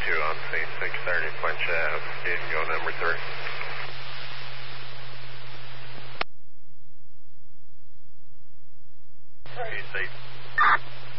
on scene, 630 French Ave. You can go number 3. Hey,